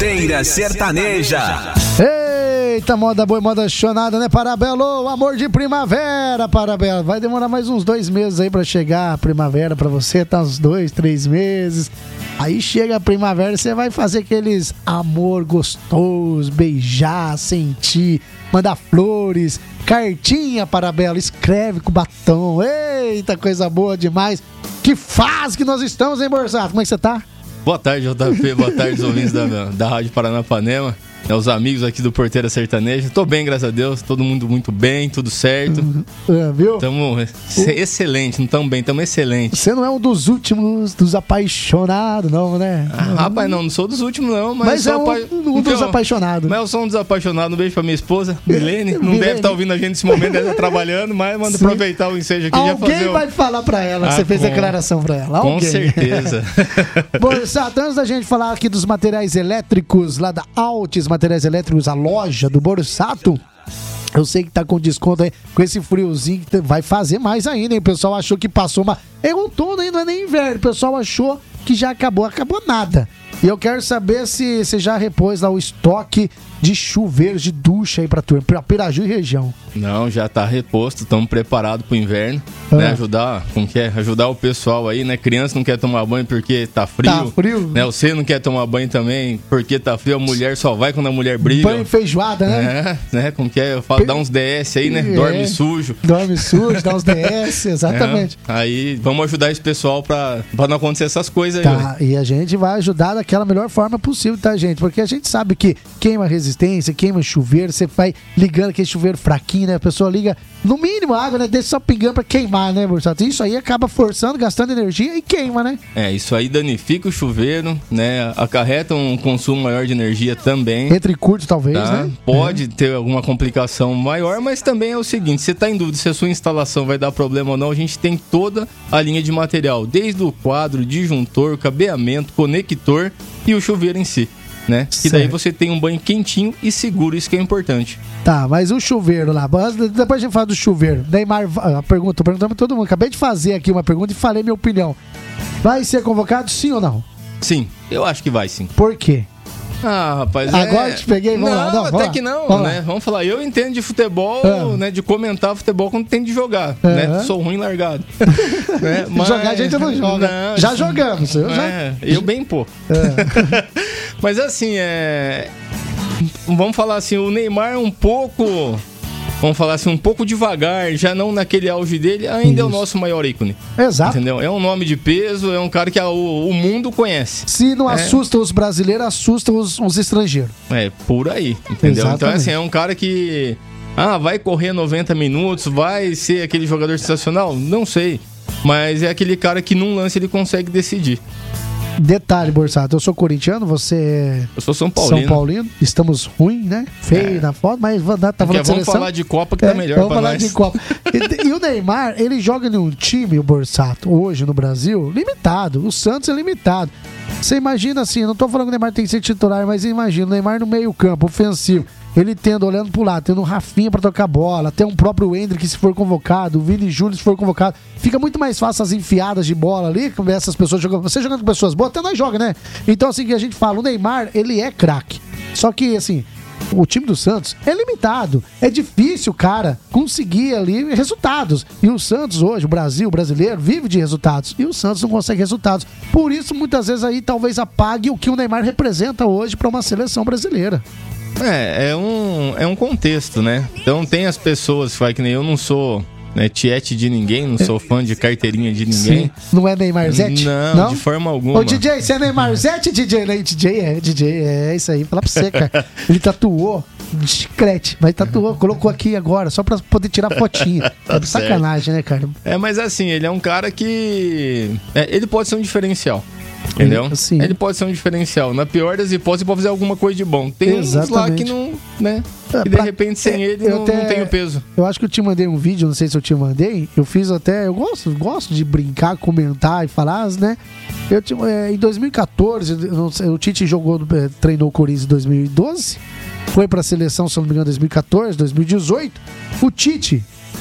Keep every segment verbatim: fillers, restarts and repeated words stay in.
Porteira Sertaneja. Eita, moda boa e moda chonada, né, Parabelo? Amor de primavera, Parabelo. Vai demorar mais uns dois meses aí pra chegar a primavera pra você, tá uns dois, três meses. Aí chega a primavera e você vai fazer aqueles amor gostoso, beijar, sentir, mandar flores, cartinha, Parabelo, escreve com batom. Eita, coisa boa demais. Que fase que nós estamos, hein, Borsato? Como é que você tá? Boa tarde, J P. Boa tarde, os ouvintes da, da Rádio Paranapanema. É, os amigos aqui do Porteira Sertaneja. Tô bem, graças a Deus. Todo mundo muito bem, tudo certo. É, viu? Tamo excelente, não tamo bem, tamo excelente. Você não é um dos últimos dos apaixonados, não, né? Ah, rapaz, não, não sou dos últimos, não. Mas, mas sou é um, apa... um dos então, apaixonados. Mas eu sou um dos apaixonados. Um beijo pra minha esposa, Milene. Não Milene. deve estar ouvindo a gente nesse momento, deve estar trabalhando, mas manda aproveitar o ensejo aqui. Alguém já fazer o... vai falar pra ela que ah, você fez com... declaração pra ela. Com Alguém. certeza. Borsato, antes da gente falar aqui dos materiais elétricos, lá da Altis Materiais Elétricos, a loja do Borsato, eu sei que tá com desconto aí, com esse friozinho que vai fazer mais ainda, hein? O pessoal achou que passou uma... É outono ainda, não é nem inverno. O pessoal achou que já acabou, acabou nada. E eu quero saber se você já repôs lá o estoque de chuveiros, de ducha aí pra turma, pra Piraju e região. Não, já tá reposto, estamos preparados pro inverno, ah. né? Ajudar, como que é? Ajudar o pessoal aí, né? Criança não quer tomar banho porque tá frio. Tá frio. Né? Você não quer tomar banho também porque tá frio. A mulher só vai quando a mulher briga. Banho feijoada, né? É, né? Como que é? Eu falo, dá uns D S aí, né? É. Dorme sujo. Dorme sujo, dá uns D S, exatamente. É. Aí vamos ajudar esse pessoal pra, pra não acontecer essas coisas aí. Tá, e a gente vai ajudar daquela melhor forma possível, tá, gente? Porque a gente sabe que queima resistência, queima chuveiro, você vai ligando aquele chuveiro fraquinho, né? A pessoa liga, no mínimo, água, né? Deixa só pingando pra queimar, né, Borsato? Isso aí acaba forçando, gastando energia e queima, né? É, isso aí danifica o chuveiro, né? Acarreta um consumo maior de energia também. Entre curto, talvez, tá? né? Pode é. ter alguma complicação maior, mas também é o seguinte, você tá em dúvida se a sua instalação vai dar problema ou não, a gente tem toda a linha de material, desde o quadro, disjuntor, cabeamento, conector e o chuveiro em si. Né? E daí você tem um banho quentinho e seguro, isso que é importante. Tá, mas o chuveiro lá, depois a gente fala do chuveiro. Neymar, a pergunta, tô perguntando pra todo mundo. Acabei de fazer aqui uma pergunta e falei minha opinião. Vai ser convocado, sim ou não? Sim, eu acho que vai sim. Por quê? Ah, rapaz, agora é... eu te peguei, vamos não, lá. Não, até vamos que lá. não, vamos né? Lá. Vamos falar, eu entendo de futebol, ah. né? De comentar futebol quando tem de jogar, ah. né? Sou ruim largado. né? Mas... Jogar a gente não joga. Não, já jogamos. Eu, já... é, eu bem pouco. É. Mas assim, é... vamos falar assim, o Neymar é um pouco... Vamos falar assim, um pouco devagar, já não naquele auge dele, ainda Isso. é o nosso maior ícone. Exato. Entendeu? É um nome de peso, é um cara que a, o, o mundo conhece. Se não é. assusta os brasileiros, assusta os, os estrangeiros. É, por aí, entendeu? Exatamente. Então, assim, é um cara que... Ah, vai correr noventa minutos, vai ser aquele jogador sensacional? Não sei. Mas é aquele cara que num lance ele consegue decidir. Detalhe, Borsato, eu sou corintiano, você é... Eu sou São Paulino. São Paulino, estamos ruim, né? Feio é. na foto, mas tá falando de vamos falar de Copa que é, tá melhor vamos pra falar nós. de Copa. E, e o Neymar, ele joga em um time, o Borsato, hoje no Brasil, limitado. O Santos é limitado. Você imagina assim, não tô falando que o Neymar tem que ser titular, mas imagina o Neymar no meio campo, ofensivo. Ele tendo, olhando pro lado, tendo um Rafinha pra tocar bola, até um próprio Hendrick se for convocado, o Vini Júnior se for convocado. Fica muito mais fácil as enfiadas de bola ali, com essas pessoas jogando. Você jogando com pessoas boas, até nós joga, né? Então, assim, que a gente fala, o Neymar, ele é craque. Só que, assim, o time do Santos é limitado. É difícil, cara, conseguir ali resultados. E o Santos hoje, o Brasil, o brasileiro, vive de resultados. E o Santos não consegue resultados. Por isso, muitas vezes aí, talvez apague o que o Neymar representa hoje para uma seleção brasileira. É, é um, é um contexto, né? Então tem as pessoas que falam que nem eu não sou, né, tiete de ninguém, não sou fã de carteirinha de ninguém. Sim. Não é Neymarzete? Não, não, de forma alguma. Ô, D J, você é Neymarzete, D J? D J é, D J é isso aí. Fala pra você, cara. Ele tatuou de chiclete, mas tatuou, colocou aqui agora, só pra poder tirar fotinha. É de sacanagem, né, cara? É, mas assim, ele é um cara que... É, ele pode ser um diferencial. Entendeu? Sim. Ele pode ser um diferencial. Na pior das hipóteses, ele pode fazer alguma coisa de bom. Tem uns lá que não, né? É, que de pra... repente sem ele eu não, até... não tem o peso. Eu acho que eu te mandei um vídeo, não sei se eu te mandei. Eu fiz até. Eu gosto, gosto de brincar, comentar e falar, né? Eu te... é, em dois mil e catorze, o Tite jogou, treinou o Corinthians em dois mil e doze. Foi pra seleção, se não me engano, em dois mil e catorze, dois mil e dezoito. O Tite,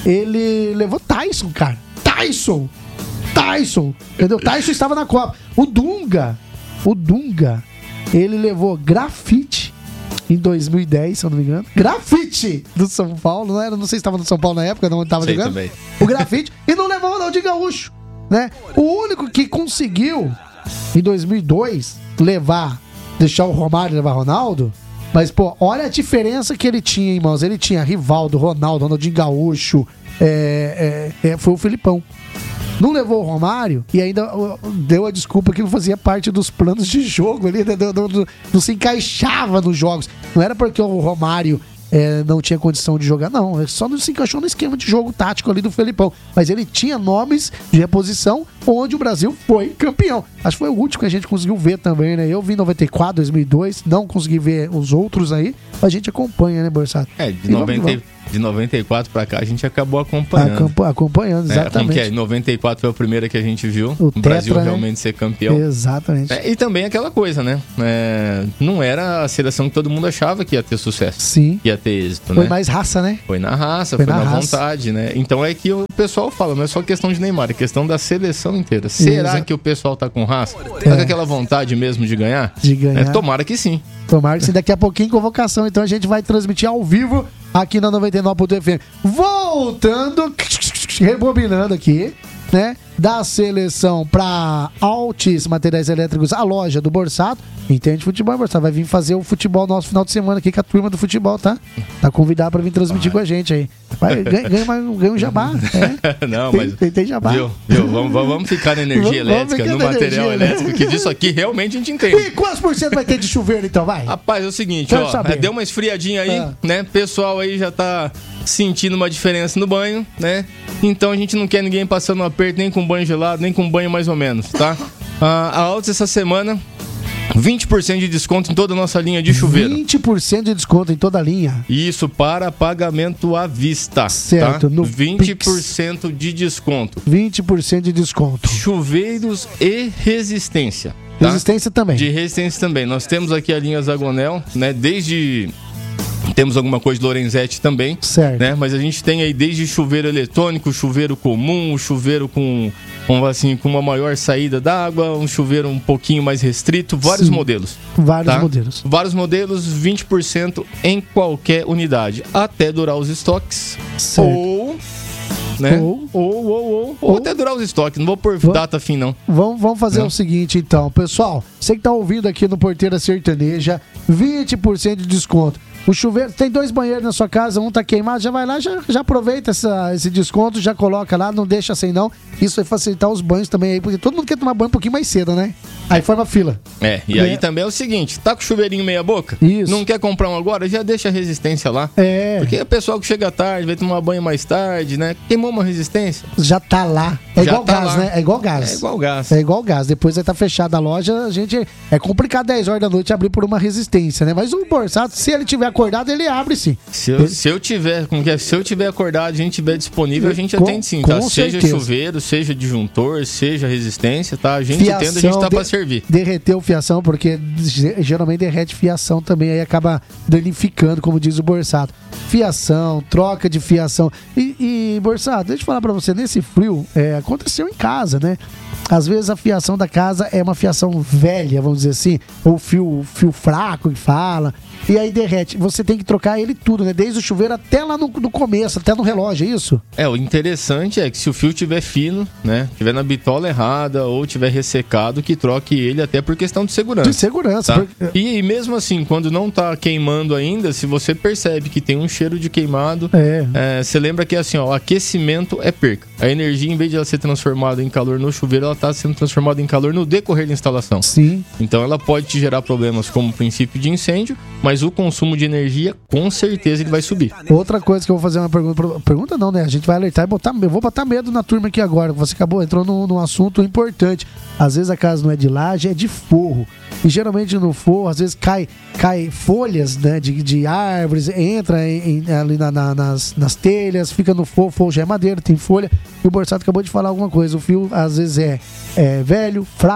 ele levou Tyson, cara. Tyson! Tyson, entendeu? Tyson estava na Copa. O Dunga, o Dunga, Ele levou grafite em dois mil e dez, se eu não me engano. Grafite do São Paulo, não era? Não sei se estava no São Paulo na época, não estava jogando. Também. O grafite. E não levou o Ronaldinho Gaúcho, né? O único que conseguiu, em dois mil e dois, levar, deixar o Romário levar o Ronaldo. Mas, pô, olha a diferença que ele tinha, irmãos. Ele tinha Rivaldo, Ronaldo, Ronaldinho Gaúcho, é, é, é, foi o Filipão. Não levou o Romário e ainda deu a desculpa que não fazia parte dos planos de jogo ali, né? não, não, não se encaixava nos jogos. Não era porque o Romário é, não tinha condição de jogar, não. Ele só não se encaixou no esquema de jogo tático ali do Felipão. Mas ele tinha nomes de reposição onde o Brasil foi campeão. Acho que foi o último que a gente conseguiu ver também, né? Eu vi em noventa e quatro, dois mil e dois, não consegui ver os outros aí. A gente acompanha, né, Borsato? É, de noventa, de noventa e quatro pra cá a gente acabou acompanhando. Acompa- acompanhando, exatamente. É, que é, noventa e quatro foi a primeira que a gente viu. O, o tetra, Brasil né? realmente ser campeão. Exatamente. É, e também aquela coisa, né? É, não era a seleção que todo mundo achava que ia ter sucesso. Sim. Que ia ter êxito, Foi né? mais raça, né? Foi na raça, Foi foi, na na, raça. vontade, né? Então é que o pessoal fala, não é só questão de Neymar, é questão da seleção inteira. Será Exato. que o pessoal tá com raça? É. Tá com aquela vontade mesmo de ganhar? De ganhar. É, tomara que sim. Tomara que sim. Daqui a pouquinho convocação. Então a gente vai transmitir ao vivo aqui na noventa e nove ponto F M. Voltando, rebobinando aqui, né? Da seleção pra Altis Materiais Elétricos, a loja do Borsato. Entende futebol, Borsato? Vai vir fazer o futebol nosso final de semana aqui com a turma do futebol, tá? Tá convidado pra vir transmitir com a gente aí. Vai, ganha, ganha, mais- ganha um jabá. É. Não, Tem- mas. tem, tem jabá. Viu, viu? Vamos, vamos vamos ficar na energia Vamos- vamos elétrica, ficar no na material energia, né? elétrico, que disso aqui realmente a gente entende. E quantos por cento vai ter de chuveiro então? Vai. Rapaz, é o seguinte, Quero ó, saber. é, deu uma esfriadinha aí, Ah. né? Pessoal aí já tá sentindo uma diferença no banho, né? Então a gente não quer ninguém passando um aperto nem com banho gelado, nem com banho mais ou menos, tá? Ah, a Altis essa semana, vinte por cento de desconto em toda a nossa linha de chuveiro. vinte por cento de desconto em toda a linha. Isso para pagamento à vista, Certo, tá? no vinte por cento de desconto. vinte por cento de desconto. Chuveiros e resistência. Tá? Resistência também. De resistência também. Nós temos aqui a linha Zagonel, né? Desde... Temos alguma coisa de Lorenzetti também, Certo. né? Mas a gente tem aí desde chuveiro eletrônico, chuveiro comum, chuveiro com, com, assim, com uma maior saída d'água, um chuveiro um pouquinho mais restrito, vários Sim. modelos. Vários tá? modelos. Vários modelos, vinte por cento em qualquer unidade, até durar os estoques. Certo. Ou, né? Ou- Ou, ou, ou, ou, ou até durar os estoques. Não vou pôr Vou- data fim, não. Vamos, vamos fazer Não. o seguinte, então. Pessoal, você que tá ouvindo aqui no Porteira Sertaneja, vinte por cento de desconto. O chuveiro, tem dois banheiros na sua casa, um tá queimado, já vai lá, já, já aproveita essa, esse desconto, já coloca lá, não deixa sem não. Isso vai facilitar os banhos também aí, porque todo mundo quer tomar banho um pouquinho mais cedo, né? Aí forma fila. É, e É. aí também é o seguinte, tá com o chuveirinho meia boca? Isso. Não quer comprar um agora? Já deixa a resistência lá. É, Porque o pessoal que chega tarde, vai tomar banho mais tarde, né? Queimou uma resistência. já tá lá. É Já igual tá gás, lá. né? É igual gás. É igual gás. É igual gás. Depois vai estar fechada a loja, a gente. É complicado dez horas da noite abrir por uma resistência, né? Mas o Borsato, se ele tiver acordado, ele abre sim. Se eu, se eu tiver, como que é? Se eu tiver acordado, a gente tiver disponível, a gente Com- atende sim, com tá? Seja certeza. chuveiro, seja disjuntor, seja resistência, tá? A gente atende, a gente tá de- pra servir. Derreteu fiação, porque ge- geralmente derrete fiação também, aí acaba danificando, como diz o Borsato. Fiação, troca de fiação. E, e Borsato, deixa eu falar pra você, nesse frio, é, aconteceu em casa, né? Às vezes a fiação da casa é uma fiação velha, vamos dizer assim, ou fio, fio fraco que fala, e aí derrete. Você tem que trocar ele tudo, né? Desde o chuveiro até lá no, no começo, até no relógio, é isso? É, o interessante é que se o fio tiver fino, né? Tiver na bitola errada ou tiver ressecado, que troque ele até por questão de segurança. De segurança. Tá? porque- E, e mesmo assim, quando não tá queimando ainda, se você percebe que tem um cheiro de queimado, É. é, você lembra que assim, ó, o aquecimento é perca. A energia, em vez de ela ser transformada em calor no chuveiro, ela está sendo transformada em calor no decorrer da instalação. Sim. Então ela pode te gerar problemas como princípio de incêndio, mas o consumo de energia, com certeza, ele vai subir. Outra coisa que eu vou fazer uma pergunta. pra- Pergunta não, né? A gente vai alertar e botar. Eu vou botar medo na turma aqui agora. Você acabou, entrou num, num assunto importante. Às vezes a casa não é de laje, é de forro. E geralmente no forro, às vezes cai, cai folhas, né, de, de árvores, entra em- em- ali na- na- nas, nas telhas, fica no forro. Forro já é madeira, tem folha. E o Borsato acabou de falar alguma coisa. O fio às vezes é, é velho, fraco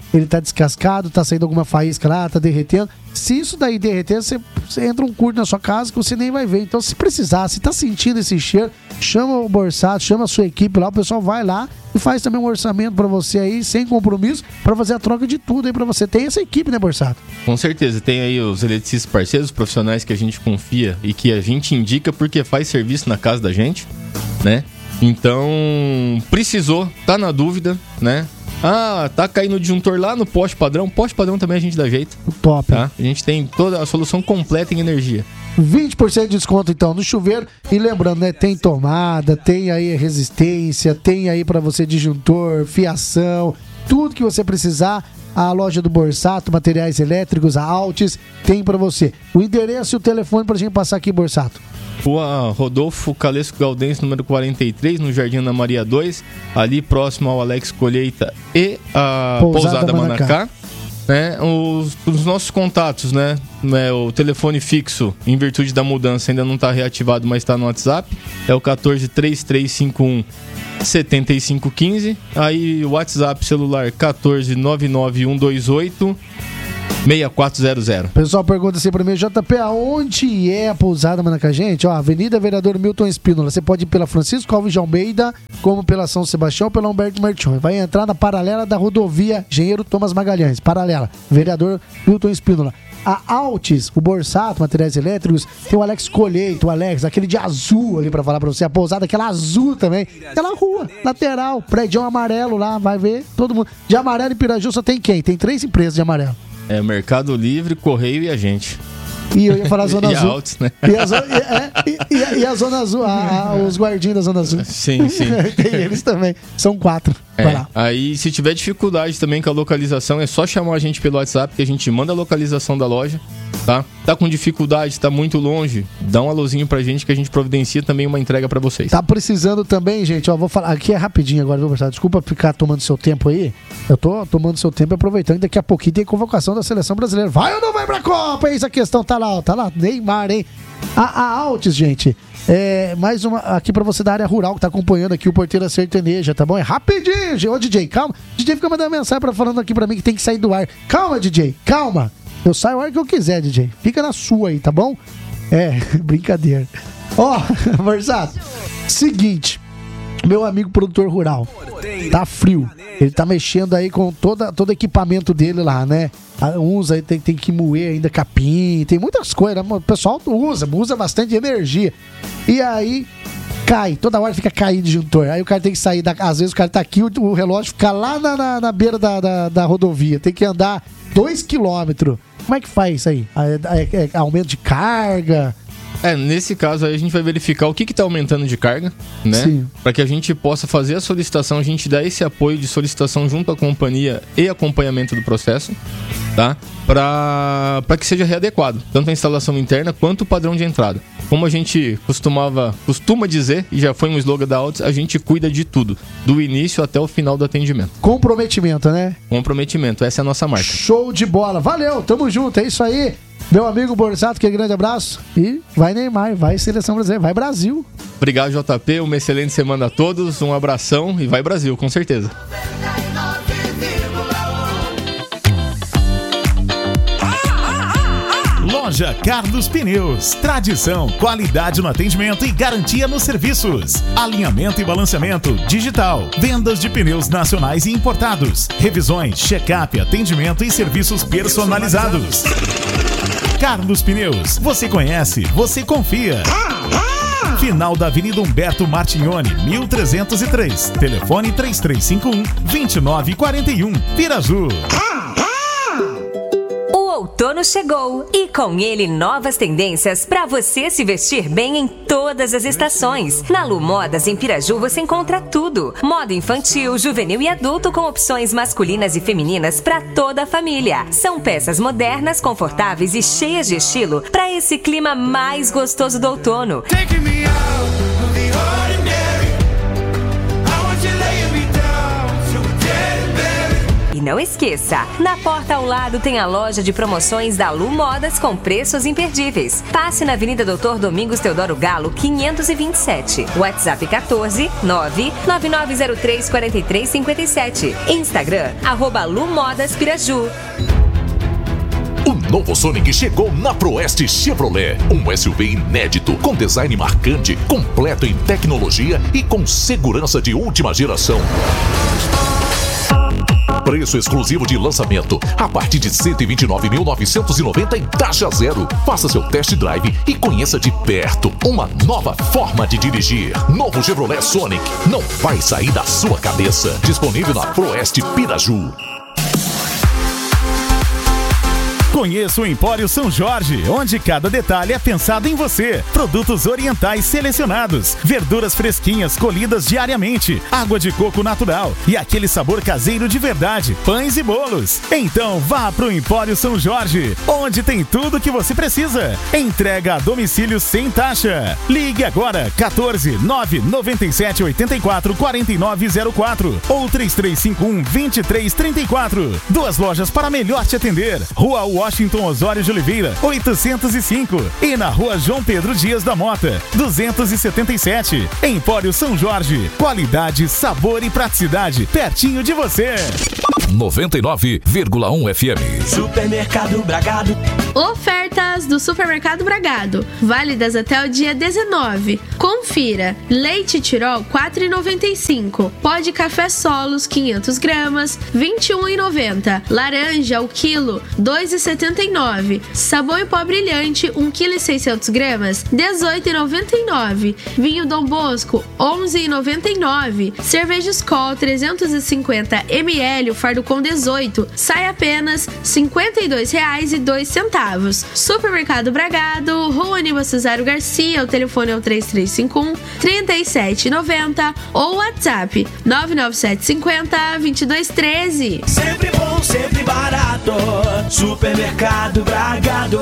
ele tá descascado, tá saindo alguma faísca lá, tá derretendo. Se isso daí derreter, você, você entra um curto na sua casa que você nem vai ver. Então, se precisar, se tá sentindo esse cheiro, chama o Borsato, chama a sua equipe lá, o pessoal vai lá e faz também um orçamento pra você aí, sem compromisso, pra fazer a troca de tudo aí pra você. Tem essa equipe, né, Borsato? Com certeza, tem aí os eletricistas parceiros, os profissionais que a gente confia e que a gente indica porque faz serviço na casa da gente, né? Então, precisou, tá na dúvida, né? Ah, tá caindo o disjuntor lá no poste padrão. Poste padrão também a gente dá jeito. Top. Tá? A gente tem toda a solução completa em energia. vinte por cento de desconto então no chuveiro. E lembrando, né, tem tomada, tem aí resistência, tem aí pra você disjuntor, fiação, tudo que você precisar. A loja do Borsato, materiais elétricos, a Altis, tem pra você. O endereço e o telefone pra gente passar aqui, Borsato. Rua Rodolfo Calesco Galdense, número quarenta e três, no Jardim Ana Maria dois, ali próximo ao Alex Colheita e a Pousada, Pousada Manacá. Manacá. Né, os, os nossos contatos, né, né, o telefone fixo, em virtude da mudança, ainda não está reativado, mas está no WhatsApp, é o um quatro três três cinco um sete cinco um cinco. Aí o WhatsApp celular um quatro nove nove um dois oito seis quatro zero zero. O pessoal pergunta assim pra mim, J P, aonde é a Pousada Manacá? Gente, ó, Avenida Vereador Milton Espínola. Você pode ir pela Francisco Alves de Almeida, como pela São Sebastião, pela Humberto Martins. Vai entrar na paralela da rodovia Engenheiro Thomas Magalhães. Paralela, Vereador Milton Espínola. A Altis, o Borsato, materiais elétricos, tem o Alex Colheito, o Alex, aquele de azul ali pra falar pra você. A Pousada, aquela azul também. Aquela rua, lateral, prédio amarelo lá, vai ver todo mundo. De amarelo em Piraju só tem quem? Tem três empresas de amarelo. É Mercado Livre, Correio e a gente. E eu ia falar a Zona e Azul. A Altis, né? E a, zona, é, e, e, e a Zona Azul, a, a, os guardinhos da Zona Azul. Sim, sim. Tem eles também. São quatro. É, Vai lá. aí, se tiver dificuldade também com a localização, é só chamar a gente pelo WhatsApp, que a gente manda a localização da loja, tá? Tá com dificuldade, tá muito longe, dá um alôzinho pra gente que a gente providencia também uma entrega pra vocês. Tá precisando também, gente, ó, vou falar, aqui é rapidinho agora, viu, Marcelo? Desculpa ficar tomando seu tempo aí, eu tô tomando seu tempo e aproveitando, daqui a pouquinho tem convocação da seleção brasileira. Vai ou não vai pra Copa? Eis a questão, tá lá, ó, tá lá, Neymar, hein? A, a Altis, gente, é mais uma aqui pra você da área rural que tá acompanhando aqui o Porteira Sertaneja, tá bom? É rapidinho, ô D J, calma. D J fica mandando mensagem pra falando aqui pra mim que tem que sair do ar. Calma, D J, calma. Eu saio a hora que eu quiser, D J. Fica na sua aí, tá bom? É, brincadeira. Ó, oh, Borsato, seguinte, meu amigo produtor rural, tá frio. Ele tá mexendo aí com toda, todo o equipamento dele lá, né? Uns aí tem, tem que moer ainda capim, tem muitas coisas, né? O pessoal usa, usa bastante energia. E aí cai, toda hora fica caindo disjuntor. Aí o cara tem que sair, da, às vezes o cara tá aqui, o, o relógio fica lá na, na, na beira da, da, da rodovia, tem que andar dois quilômetros. Como é que faz isso aí? É, é, é aumento de carga? É, nesse caso aí a gente vai verificar o que que tá aumentando de carga, né? Sim. Para que a gente possa fazer a solicitação, a gente dá esse apoio de solicitação junto à companhia e acompanhamento do processo, tá? Para para que seja readequado, tanto a instalação interna quanto o padrão de entrada. Como a gente costumava, costuma dizer, e já foi um slogan da Altis, a gente cuida de tudo, do início até o final do atendimento. Comprometimento, né? Comprometimento, essa é a nossa marca. Show de bola, valeu, tamo junto, é isso aí. Meu amigo Borsato, que é grande abraço. E vai Neymar, vai Seleção Brasileira, vai Brasil. Obrigado, J P, uma excelente semana a todos, um abração e vai Brasil, com certeza. Loja Carlos Pneus. Tradição, qualidade no atendimento e garantia nos serviços. Alinhamento e balanceamento digital. Vendas de pneus nacionais e importados. Revisões, check-up, atendimento e serviços personalizados. Carlos Pneus. Você conhece, você confia. Final da Avenida Humberto Martignoni, mil trezentos e três. Telefone três três cinco um, dois nove quatro um. Piraju. O outono chegou e com ele novas tendências para você se vestir bem em todas as estações. Na Lu Modas em Piraju você encontra tudo: moda infantil, juvenil e adulto com opções masculinas e femininas para toda a família. São peças modernas, confortáveis e cheias de estilo para esse clima mais gostoso do outono. não esqueça, na porta ao lado tem a loja de promoções da Lu Modas com preços imperdíveis. Passe na Avenida Doutor Domingos Teodoro Galo, quinhentos e vinte e sete. WhatsApp quatorze, nove nove nove zero três, quatro três cinco sete. Instagram, arroba Lu Modas Piraju. O novo Sonic chegou na Proeste Chevrolet. Um S U V inédito, com design marcante, completo em tecnologia e com segurança de última geração. Preço exclusivo de lançamento a partir de cento e vinte e nove mil novecentos e noventa em taxa zero. Faça seu test drive e conheça de perto uma nova forma de dirigir. Novo Chevrolet Sonic não vai sair da sua cabeça. Disponível na Proeste Piraju. Conheça o Empório São Jorge, onde cada detalhe é pensado em você. Produtos orientais selecionados, verduras fresquinhas colhidas diariamente, água de coco natural e aquele sabor caseiro de verdade, pães e bolos. Então vá pro Empório São Jorge, onde tem tudo que você precisa. Entrega a domicílio sem taxa. Ligue agora quatorze, nove nove sete, oito quatro, quatro nove zero quatro ou três três cinco um, dois três três quatro. Duas lojas para melhor te atender. Rua Washington Osório de Oliveira, oitocentos e cinco. E na Rua João Pedro Dias da Mota, duzentos e setenta e sete. Empório São Jorge. Qualidade, sabor e praticidade pertinho de você. noventa e nove vírgula um F M. Supermercado Bragado. Ofertas do Supermercado Bragado, válidas até o dia dezenove. Confira: leite Tirol quatro reais e noventa e cinco, pó de café Solos quinhentas gramas vinte e um reais e noventa centavos, laranja o quilo dois reais e setenta e nove centavos, sabão em pó brilhante um quilo e seiscentas gramas dezoito reais e noventa e nove centavos, vinho Dom Bosco onze reais e noventa e nove centavos, cerveja Skol trezentos e cinquenta mililitros, o fardo com dezoito, sai apenas cinquenta e dois reais e dois centavos. Supermercado Bragado, Rua Aníbal Cesário Garcia, o telefone é o três três cinco um, três sete nove zero ou WhatsApp nove nove sete cinco zero, dois dois um três. Sempre bom, sempre barato. Supermercado Bragado.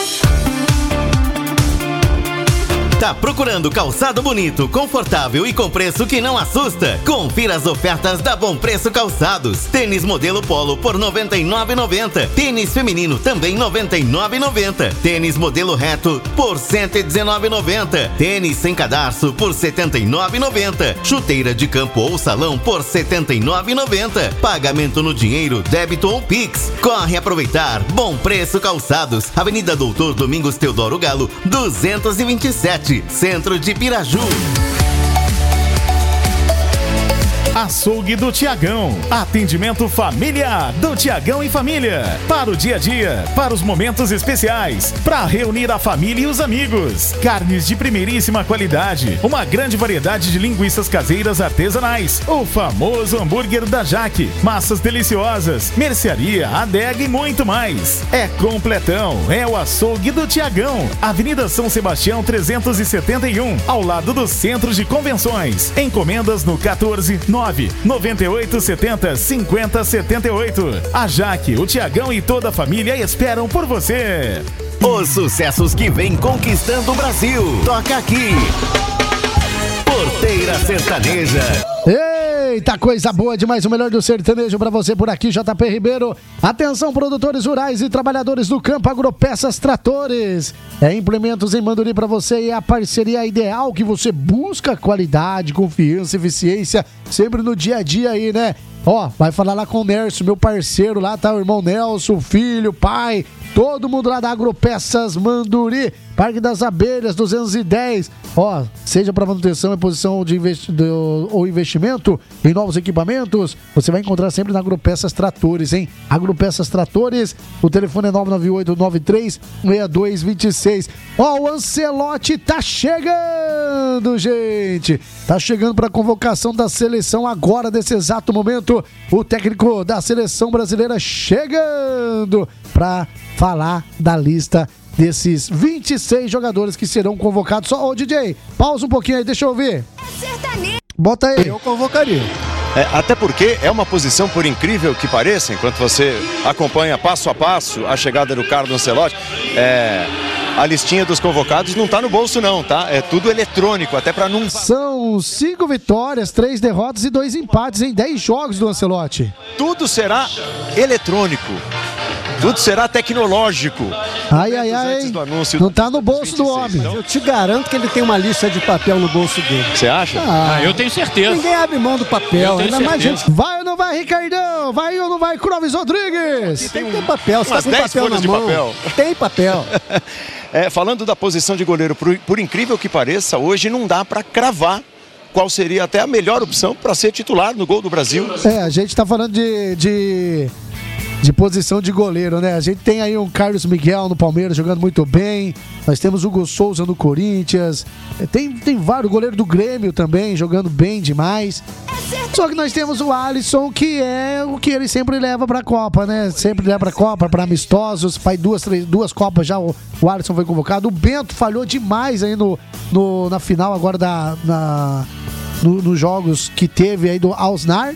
Tá procurando calçado bonito, confortável e com preço que não assusta? Confira as ofertas da Bom Preço Calçados. Tênis modelo Polo por noventa e nove reais e noventa centavos. Tênis feminino também noventa e nove reais e noventa centavos. Tênis modelo reto por cento e dezenove reais e noventa centavos. Tênis sem cadarço por setenta e nove reais e noventa centavos. Chuteira de campo ou salão por setenta e nove reais e noventa centavos. Pagamento no dinheiro, débito ou Pix. Corre aproveitar. Bom Preço Calçados. Avenida Doutor Domingos Teodoro Galo, duzentos e vinte e sete. Centro de Piraju. Açougue do Tiagão. Atendimento familiar do Tiagão e Família. Para o dia a dia, para os momentos especiais, para reunir a família e os amigos. Carnes de primeiríssima qualidade. Uma grande variedade de linguiças caseiras artesanais. O famoso hambúrguer da Jaque. Massas deliciosas. Mercearia, adega e muito mais. É completão. É o Açougue do Tiagão. Avenida São Sebastião trezentos e setenta e um. Ao lado do Centro de Convenções. Encomendas no quatorze, nove nove oito sete zero, cinco zero sete oito. A Jaque, o Tiagão e toda a família esperam por você. Os sucessos que vem conquistando o Brasil. Toca aqui. Porteira Sertaneja. Eita, coisa boa demais, o melhor do sertanejo pra você por aqui, J P Ribeiro. Atenção, produtores rurais e trabalhadores do campo, Agropeças Tratores. É implementos em Manduri pra você e é a parceria ideal que você busca qualidade, confiança, eficiência, sempre no dia a dia aí, né? Ó, vai falar lá com o Nércio, meu parceiro, lá tá o irmão Nelson, filho, pai, todo mundo lá da Agropeças Manduri, Parque das Abelhas, duzentos e dez. Ó, seja para manutenção, reposição de investi- do, ou investimento em novos equipamentos, você vai encontrar sempre na Agropeças Tratores, hein? Agropeças Tratores, o telefone é nove nove oito nove três seis dois dois seis. Ó, o Ancelotti tá chegando, gente! Tá chegando para a convocação da seleção agora, nesse exato momento. O técnico da seleção brasileira chegando para falar da lista desses vinte e seis jogadores que serão convocados. Só, ô D J, pausa um pouquinho aí, deixa eu ouvir. Bota aí. Eu convocaria. É, até porque é uma posição, por incrível que pareça, enquanto você acompanha passo a passo a chegada do Carlo Ancelotti, é, a listinha dos convocados não tá no bolso não, tá? É tudo eletrônico, até para não... São cinco vitórias, três derrotas e dois empates em dez jogos do Ancelotti. Tudo será eletrônico. Tudo será tecnológico. Ai, ai, ai. Não tá no bolso do homem. Eu te garanto que ele tem uma lista de papel no bolso dele. Você acha? Ah, ah, eu tenho certeza. Ninguém abre mão do papel. Ainda mais gente. Vai ou não vai, Ricardão? Vai ou não vai, Clóvis Rodrigues? Tem que ter papel. Você umas tá com dez papel folhas na de mão. papel. Tem papel. É, falando da posição de goleiro, por, por incrível que pareça, hoje não dá para cravar qual seria até a melhor opção para ser titular no gol do Brasil. É, a gente tá falando de... de... de posição de goleiro, né? A gente tem aí um Carlos Miguel no Palmeiras jogando muito bem. Nós temos o Hugo Souza no Corinthians. Tem, tem vários, o goleiro do Grêmio também jogando bem demais. Só que nós temos o Alisson, que é o que ele sempre leva pra Copa, né? Sempre leva pra Copa, pra amistosos. Faz duas, três, duas Copas já o, o Alisson foi convocado. O Bento falhou demais aí no, no, na final agora da, na, no, nos jogos que teve aí do Alsnar.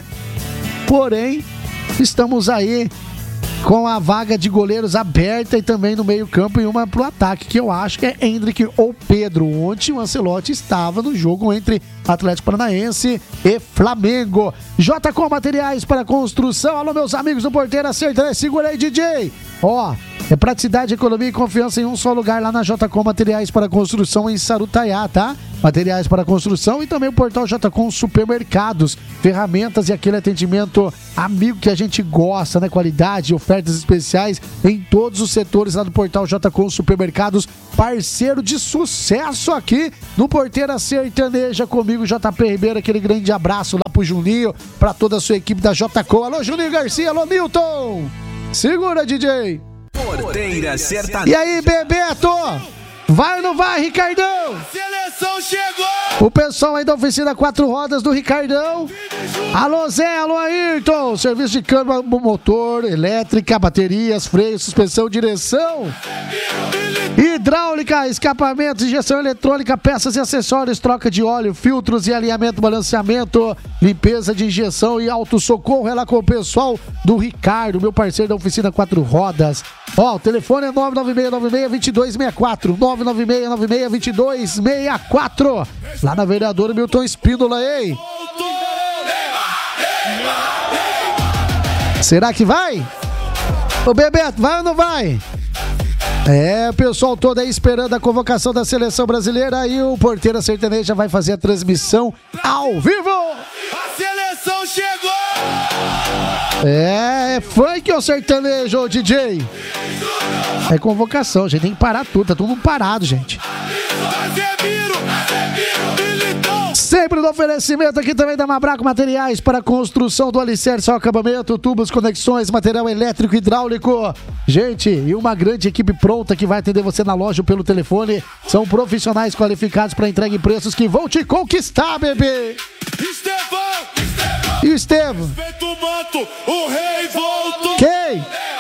Porém, estamos aí com a vaga de goleiros aberta e também no meio campo e uma pro ataque, que eu acho que é Hendrick ou Pedro. Ontem o Ancelotti estava no jogo entre Atlético Paranaense e Flamengo. J com Materiais para Construção. Alô, meus amigos do Porteira Sertaneja. Segura aí, D J. Ó, é praticidade, economia e confiança em um só lugar lá na J com Materiais para Construção em Sarutaiá, tá? Materiais para construção e também o portal J com Supermercados, ferramentas e aquele atendimento amigo que a gente gosta, né? Qualidade, ofertas especiais em todos os setores lá do portal J com Supermercados, parceiro de sucesso aqui no Porteira Sertaneja comigo, J P Ribeiro, aquele grande abraço lá pro Juninho, pra toda a sua equipe da J com. Alô, Juninho Garcia, alô, Milton! Segura, D J! Porteira Sertaneja. E aí, Bebeto? Vai ou não vai, Ricardão? A seleção chegou! O pessoal aí da oficina Quatro Rodas do Ricardão. Alô, Zé, alô, Ayrton. Serviço de câmbio, motor, elétrica, baterias, freio, suspensão, direção, hidráulica, escapamento, injeção eletrônica, peças e acessórios, troca de óleo, filtros e alinhamento, balanceamento, limpeza de injeção e auto-socorro. É lá com o pessoal do Ricardo, meu parceiro da oficina Quatro Rodas. Ó, o telefone é nove nove seis nove seis dois dois seis quatro, nove nove seis nove seis dois dois seis quatro. Lá na vereadora Milton Espíndola, ei! Será que vai? Ô, Bebeto, vai ou não vai? É, o pessoal todo aí esperando a convocação da seleção brasileira e o Porteira Sertaneja vai fazer a transmissão ao vivo! A seleção chegou! É, é funk ou sertanejo, ô D J? É convocação, gente, tem que parar tudo, tá todo mundo parado, gente. Sempre no oferecimento aqui também da Mabraco Materiais para construção do alicerce ao acabamento, tubos, conexões, material elétrico e hidráulico. Gente, e uma grande equipe pronta que vai atender você na loja ou pelo telefone. São profissionais qualificados para entrega em preços que vão te conquistar, bebê. Estevão! E o Estevão? Respeita o manto, o rei voltou! Quem?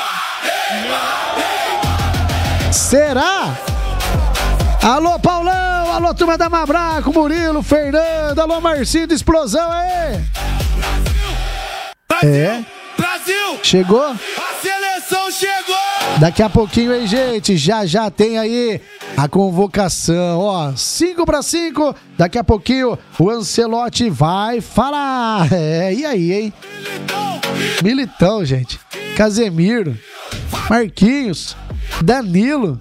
Será? Alô, Paulão! Alô, turma da Mabraco, Murilo, Fernando, alô, Marcinho de Explosão, aí! Brasil! É? Brasil! Chegou? A seleção chegou! Daqui a pouquinho, hein, gente? Já já tem aí a convocação, ó, cinco para cinco. Daqui a pouquinho o Ancelotti vai falar. É, e aí, hein? Militão! Militão, gente. Casemiro, Marquinhos, Danilo.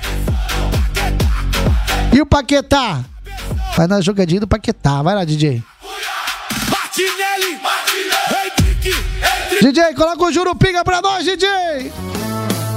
E o Paquetá? Vai na jogadinha do Paquetá. Vai lá, D J. Martinelli! Martinelli! D J, coloca o Jurupinga pra nós, D J!